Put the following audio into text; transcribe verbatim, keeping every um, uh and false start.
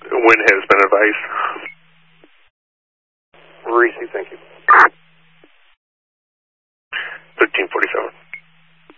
Wind has been advised. Receive, thank you. thirteen forty-seven.